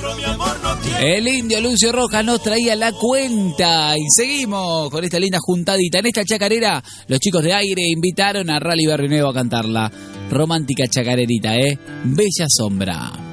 El indio Lucio Rojas nos traía la cuenta y seguimos con esta linda juntadita. En esta chacarera, los chicos de Aire invitaron a Rally Barrio Nuevo a cantarla. Romántica chacarerita, Bella Sombra.